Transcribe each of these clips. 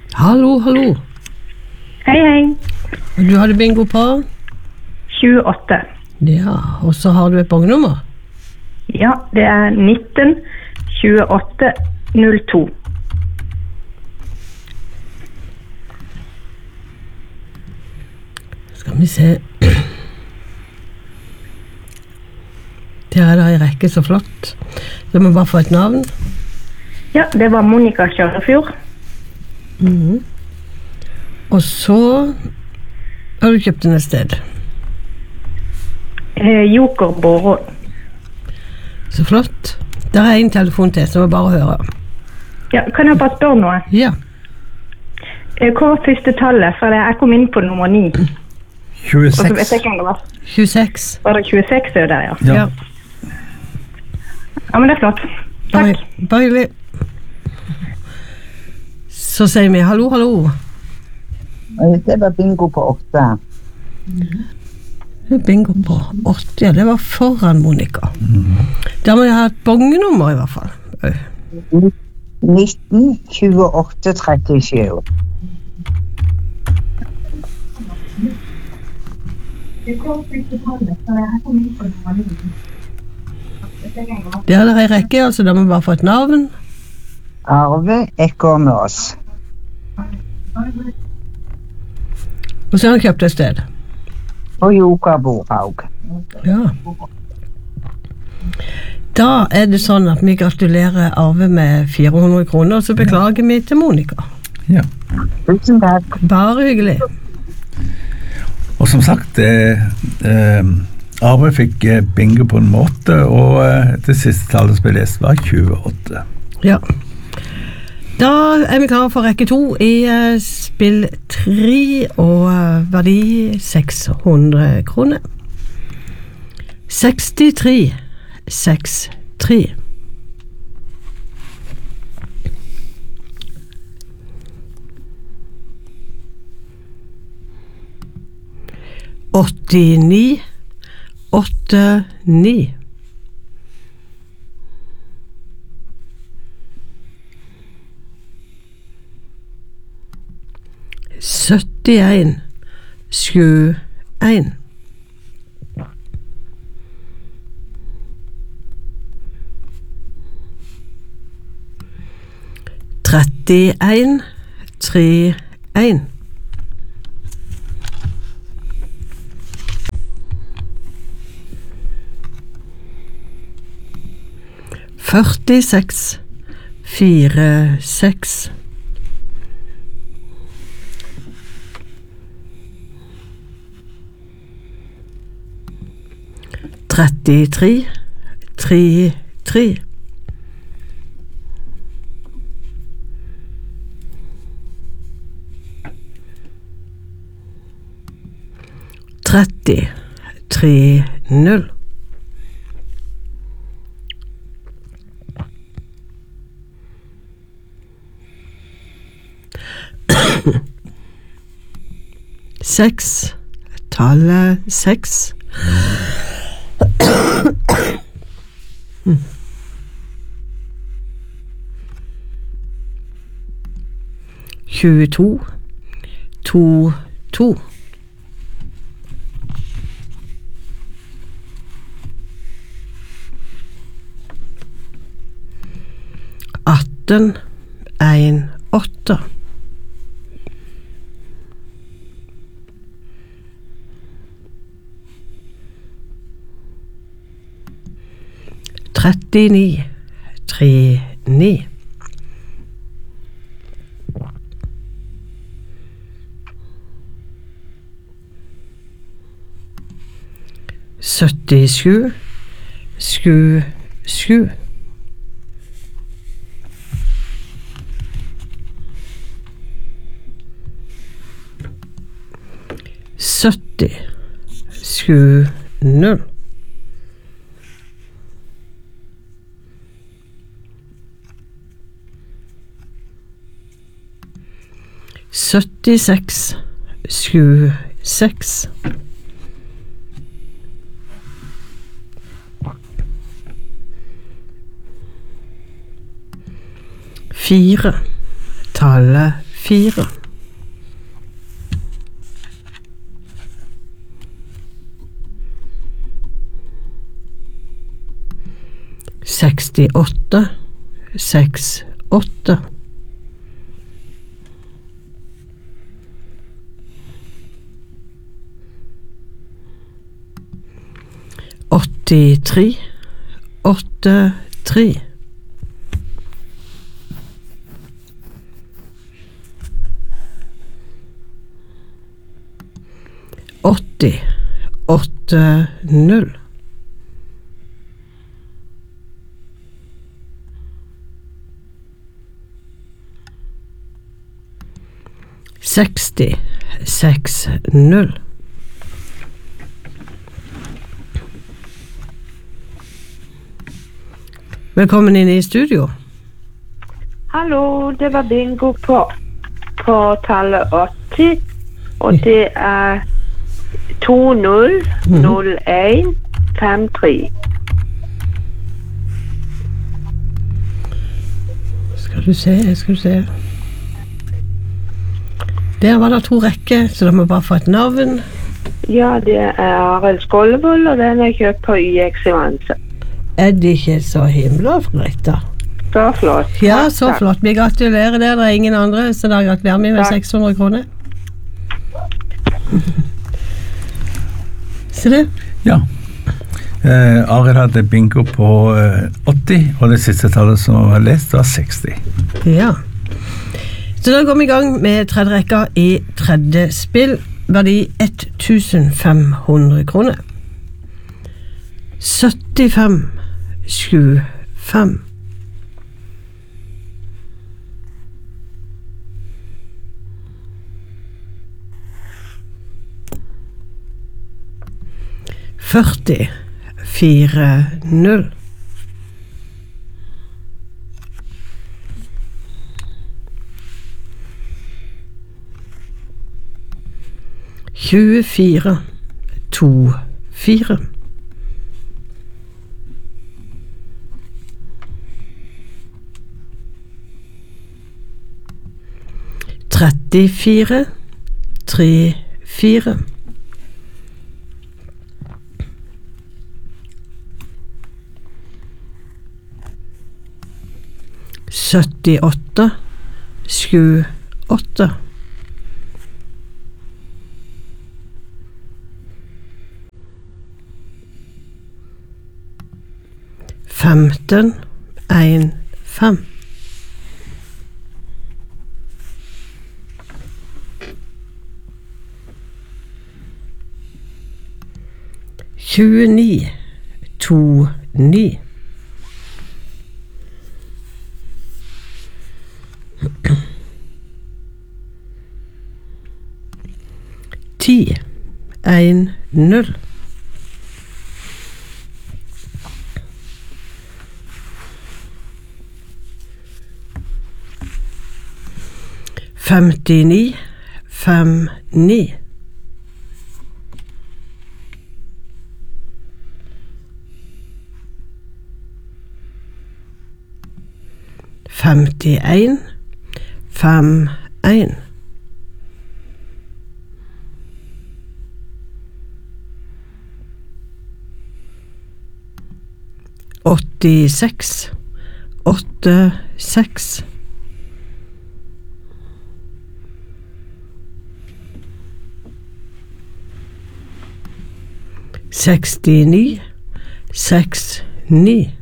Hallo, hallo. Hei. Du hadde bingo på? 28. Ja, og så har du et bongnummer? Ja, det 19 28 02. Skal vi se. Der det en rekke, så flott. Så må bare få et navn. Ja, det var Monica Kjørefjord. Og så har du kjøpt den et sted. Joker Bård. Så flott. Der en telefon til, så må bare høre. Ja, kan jeg bare spørre noe? Ja. Hva var første tallet? For jeg kom inn på nummer 9. 26. Og så vet jeg ikke om det var. 26. Var det 26 der, ja? Ja. Ja, men det flott. Takk. Bare hyggelig. Så sier vi hallo, hallo. Det var bingo på 8. Bingo på 8, ja, det var foran Monica. Da må jeg ha et bongenummer i hvert fall. 19 28 37. Det er en rekke, altså da må vi bare få et navn. Arve Ekornås. Og så har han kjøpt et sted. Og Joker Borhaug. Ja. Da det sånn at vi gratulerer Arve med 400 kroner, og så beklager vi til Monica. Ja. Tusen takk. Bare hyggelig. Og som sagt, Arve fikk bingo på en måte, og det siste tallet som ble lest var 28. Ja. Da vi klare for rekke 2 i spill 3 og verdi 600 kroner. 63 63. Åttini 89. 71 71. 31 31. 46 46. 33 33. 30 30. 6 tallet 6. 22 22. 18 1 8. 39 39. 77 77. 70 70. 76 76. 4 tallet 4. 68, 6, 8. 83, 8, 3. 80, 8, 0. 60, 6, 0. Velkommen inn i studio. Hallo, det var bingo på tallet 80, og det 200153. Skal du se. Der var det 2 rekker, så da må vi bare få et navn. Ja, det Arild Skollevold, og den kjøpt på YX i Vanse. Det ikke så himla flott da? Så flott. Ja, så flott. Vi gratulerer der, det ingen andre, så da gratulerer vi med 600 kroner. Se det? Ja. Arild hadde bingo på 80, og det siste tallet som var lest var 60. Ja. Så da går vi i gang med tredje rekka i tredje spill, verdi 1500 kroner. 75, 25. 40, 4, 0. 24, 2, 4. 34, 3, 4. 78, 7, 8. 15, 1, 5. 29, 2, 9. 10, 1, 0. 59, 5, 9. 51, 5, 1. 86, 8, 6. 69, 6, 9.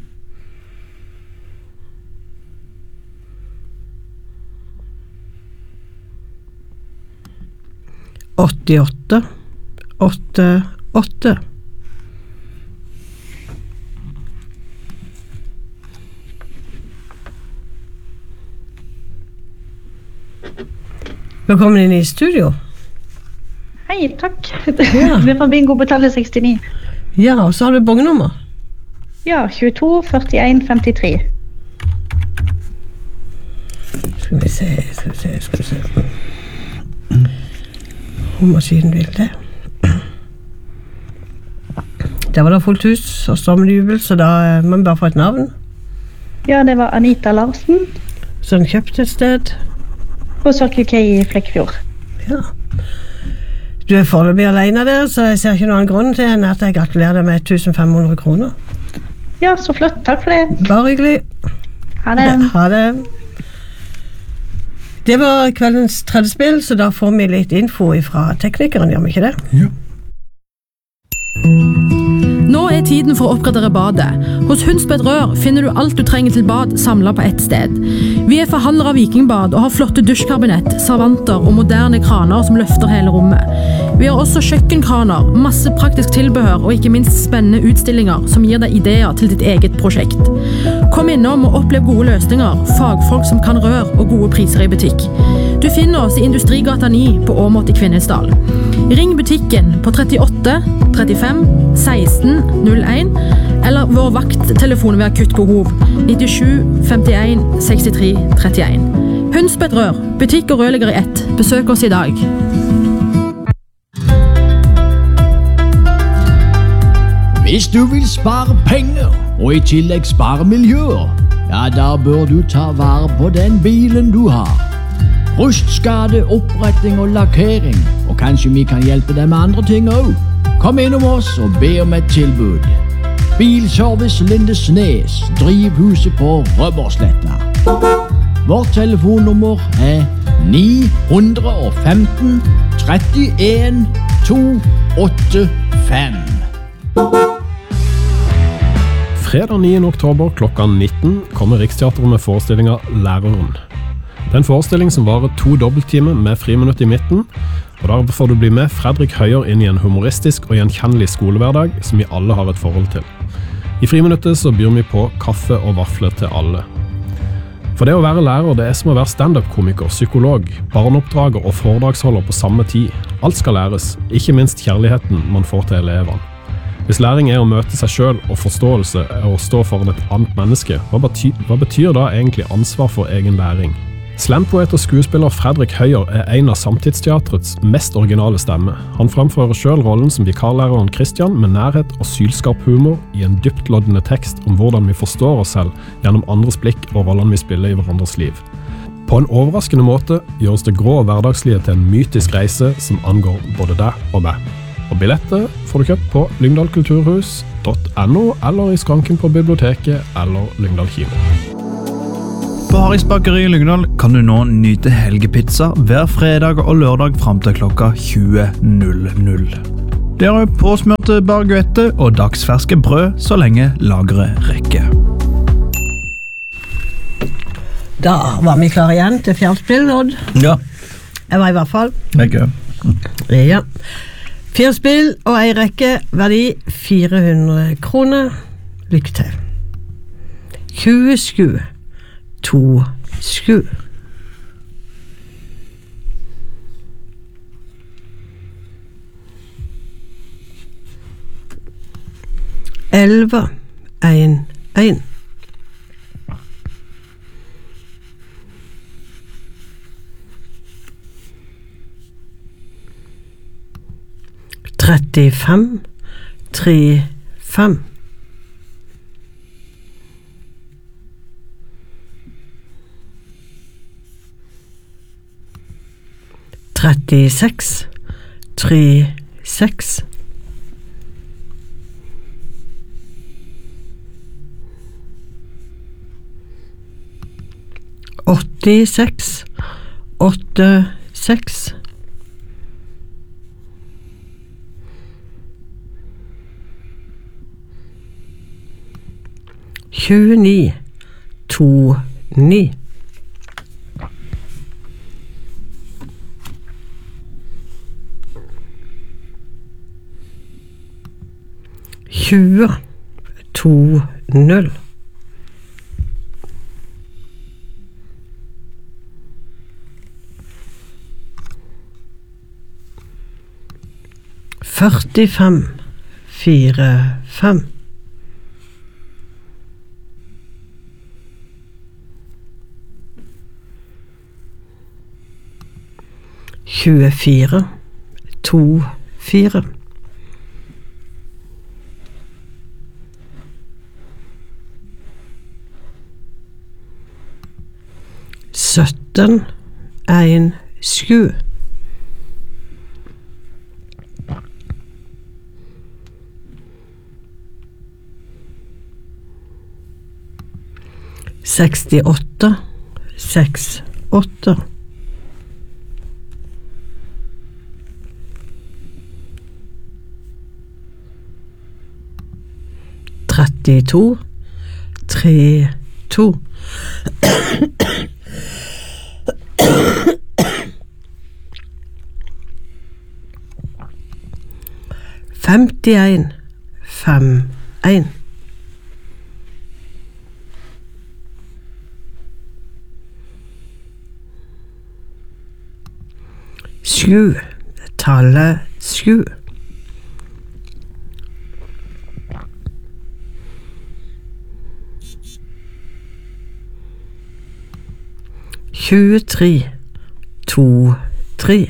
88, 8, 8. 'Velkommen inn i studio'. Hei, takk. Vi får bingo på tallet 69. Ja, og så har du bongnummer. Ja, 22, 41, 53. Skal vi se. Hvor maskinen vil det. Der var det fullt hus og stormende jubel, så da må vi bare få et navn. Ja, det var Anita Larsen. Så den kjøpte et sted. på Circle K I Flekkefjord. Ja. Du foreløpig alene der, så jeg ser ikke noen grunn til enn at jeg gratulerer deg med 1500 kroner. Ja, så flott. Takk for det. Bare hyggelig. Ha det. Ha det. Det var kveldens tredje spill, så da får vi litt info fra teknikeren, gjør vi ikke det? Ja. Nå tiden for å oppgradere badet. Hos Hundsbed Rør finner du alt du trenger til bad samlet på ett sted. Vi forhandlere av Vikingbad og har flotte dusjkabinett, servanter og moderne kraner som løfter hele rommet. Vi har også kjøkkenkraner, masse praktisk tilbehør og ikke minst spennende utstillinger som gir deg ideer til ditt eget prosjekt. Kom innom og opplev gode løsninger, fagfolk som kan rør og gode priser i butikk. Du finner oss i Industrigata 9 på Åmot i Kvinesdal. Ring butikken på 38 35 16 01 eller vår vakttelefon ved akutt behov 97 51 63 31. Hundsbed Rør, butikk og rørlegger i ett. Besøk oss i dag. Hvis du vil spare penger og i tillegg spare miljøer, ja, da bør du ta vare på den bilen du har. Rustskade, oppretting og lakkering, og kanskje vi kan hjelpe deg med andre ting også. Kom innom oss og be om et tilbud. Bilservice Lindesnes, drivhuset på Rømmersletta. Vårt telefonnummer 915 31 285. Fredag 9. oktober klokka 19 kommer Riksteatret med forestillinga Læreren. Det er en forestilling som varer 2 dobbelttimer med friminutt i midten, og der får du bli med Fredrik Høyer inn i en humoristisk og gjenkjennelig skolehverdag som vi alle har et forhold til. I friminuttet så byr vi på kaffe og vafler til alle. For det å være lærer, det er som å være stand-up-komiker, psykolog, barneoppdrager og foredragsholder på samme tid. Alt skal læres, ikke minst kjærligheten man får til elevene. Hvis læring er å møte seg selv og forståelse er å stå foran et annet menneske, hva betyr da egentlig ansvar for egen læring? Slampoet og skuespiller Fredrik Høyer er en av samtidsteatrets mest originale stemme. Han fremfører selv rollen som vikarlæreren Christian med nærhet og sylskarp humor i en dyptloddende tekst om hvordan vi forstår oss selv gjennom andres blikk og rollene vi spiller i hverandres liv. På en overraskende måte gjøres det grå og hverdagslige til en mytisk reise som angår både deg og meg. Og billetter får du kjøpt på lyngdalkulturhus.no eller i skranken på biblioteket eller Lyngdal kino. På Harris bakeri i Lyngdal kan du nå nyte helgepizza hver fredag og lørdag frem til klokka 20.00. Det er påsmørte baguette og dagsferske brød så lenge lageret rekker. Da var vi klare igjen til fjerdspill, Odd. Ja. Jeg var i hvert fall. Okay. Ja. 4 spill og en rekke, verdi 400 kroner. Lykke til. 20 sku. 2 sku. Elva. 1. 35 3 5 36 3 6 86 8 6 29 2 9 20 2 0 45 4 5 24 2 4 17 1, 7. Sekstiåtte, 6, 8. Trettito, 3, 2. 51, 5, 1. 7, tallet 7. 23, 2, 3.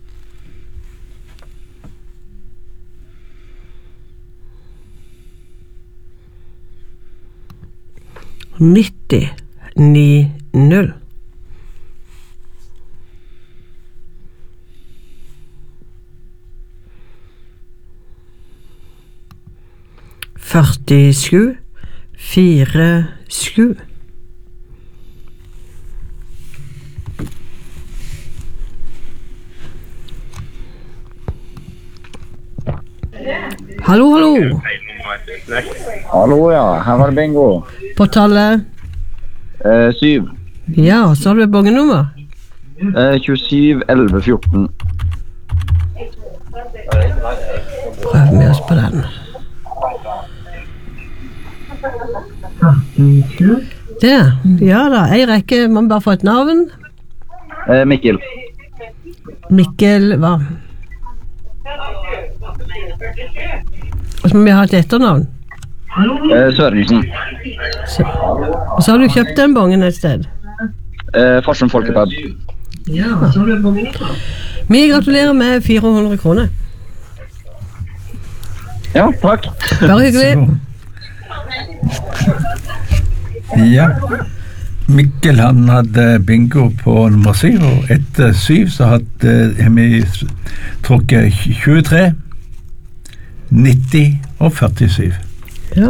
90, 9, 0. 47, 4, 7. Hallo, hallo. Hallo, ja. Her var det bingo. På tallet? 7. Ja, så har du et bongenummer. 27, 11, 14. Prøv med oss på den. Det, ja da. Jeg rekker, man bare får et navn. Mikkel. Mikkel, hva? Og så må vi ha et etternavn. Sørensen. Og så har du kjøpt den bongen et sted. Farsund Folkepub. Ja, så har du en bongen. Vi gratulerer med 400 kroner. Ja, takk. Bare hyggelig. Ja. Mikkel han hadde bingo på nummer 7, og etter 7 så har vi trukket 23, 90 og 47. Ja.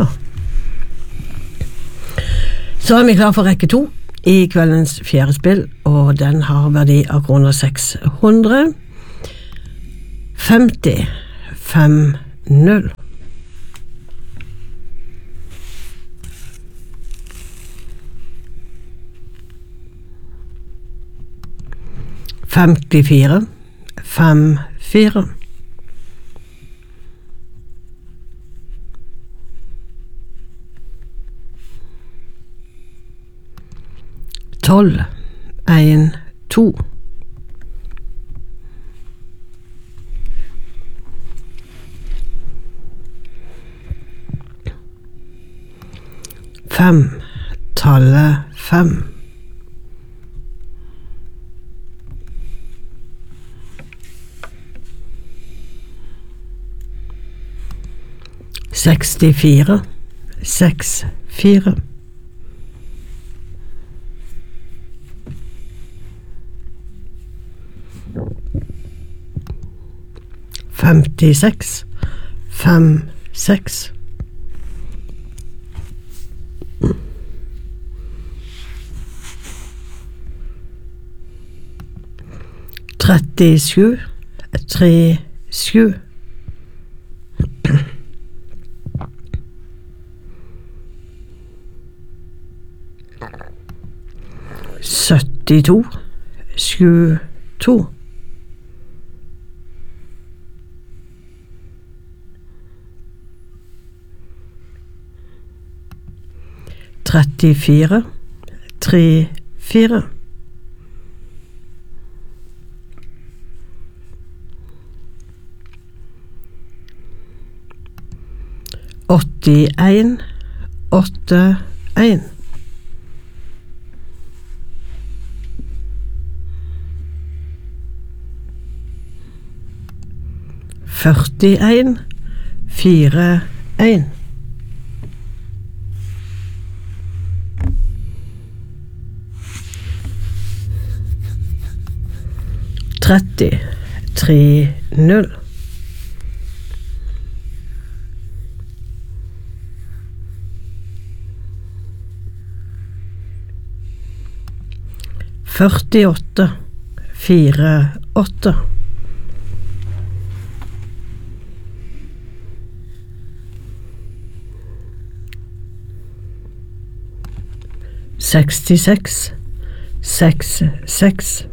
Så er vi klar for rekke 2 i kveldens fjerde spill, og den har verdi av kroner 600. 50, 5, 0. 54, 5, 4. 12, 1, 2. 5, tallet 5. 64, 6, 4. 56, 5, 6. 37, 3, 7. 72, 7, 2. 34, 3, 4. 81, 8, 1. 41, 4, 1. 41, 30 3-0. Førtiåtte 4-8. Sekstiseks 6-6.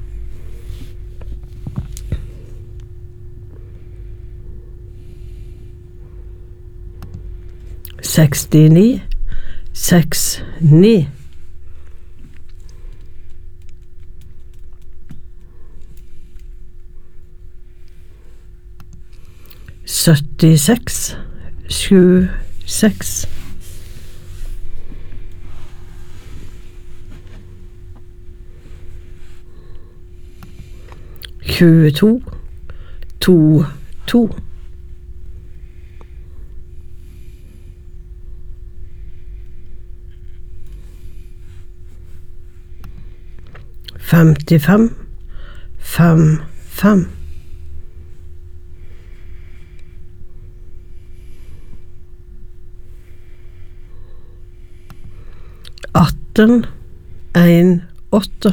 Sekstini 6-9. Syttiseks 7-6. 22 2-2. 55 5-5. 18 1-8.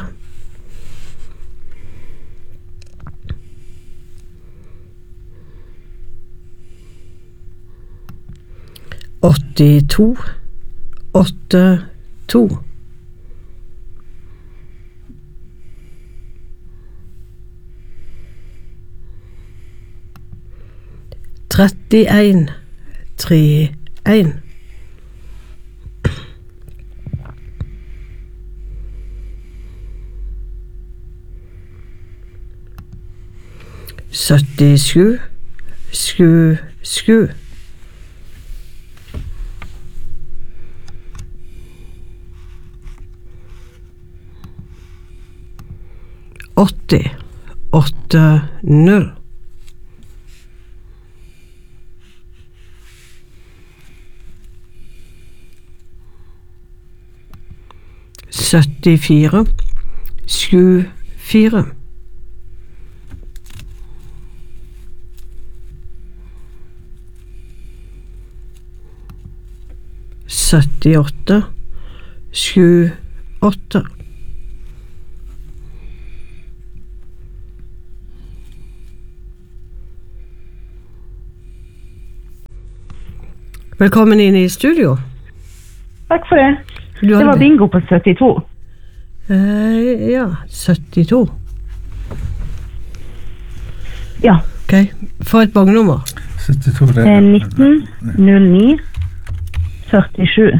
82 8-2. 31 3-1. 77 7-7. 80 8-0. 74 7-4. 78 7-8. Velkommen inn i studio. Takk for det. Det var bingo på 72. Ja, 72. Ja. Ok, få et bognummer. 72 det 19 09 47.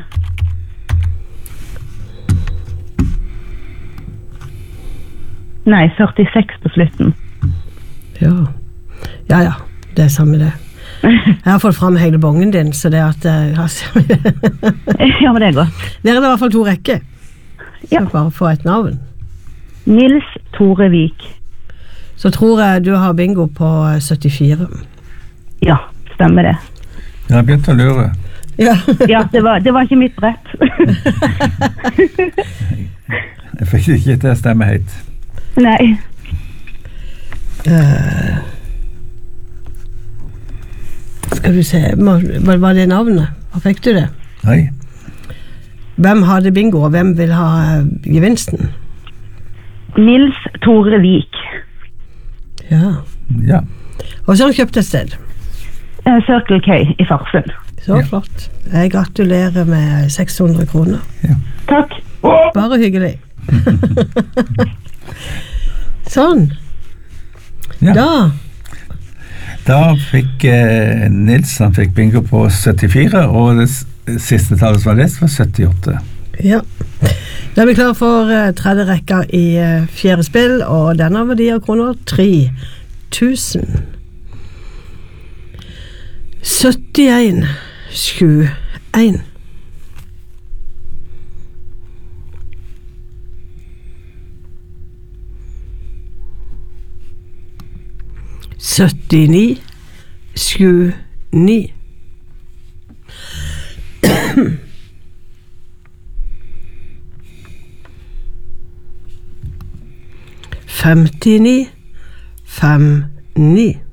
Nei, 46 på slutten. Ja, det er samme det. Jeg har fått frem hele bongen din, så det at Ja, men det er godt. Der er det i hvert fall 2 rekker. Så bare få et navn. Nils Tore Vik. Så tror jeg du har bingo på 74. Ja, stemmer det. Jeg har begynt å lure. Ja, det var ikke mitt brett. Jeg fikk ikke til å stemme helt. Nei. Skal du se, hva var det navnet? Hva fikk du det? Nei. Hvem hadde bingo, og hvem vil ha gevinsten? Nils Tore Vik. Ja. Og så har han kjøpt et sted. Circle K i Farsund. Så flott. Jeg gratulerer med 600 kroner. Takk. Bare hyggelig. Sånn. Da fikk Nils, han fikk bingo på 74, og det siste tallet som var lest var 78. Ja. Da er vi klar for tredje rekka i fjerde spill, og denne har verdi av kroner 3000. 71 21. 79 29. 59 5 9.